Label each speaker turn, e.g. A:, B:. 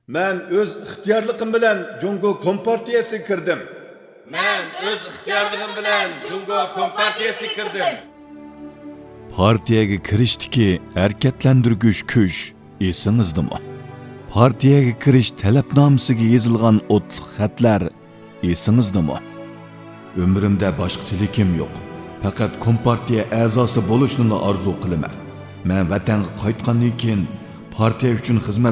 A: Men öz ixtiyorligim bilan Jungo Kompartiyasiga kirdim.
B: Men öz ixtiyorligim bilan Jungo Kompartiyasiga kirdim.
C: Partiyaga kirishdiki harakatlantirgich kuch esingizdami? Partiyaga kirish talabnomasiga yozilgan o'tliq xatlar esingizdami? Umrimda boshqa tilakim yo'q. Faqat Kompartiya a'zosi bo'lishni orzu qilaman. Men vatanga qaytgandan keyin partiya uchun xizmat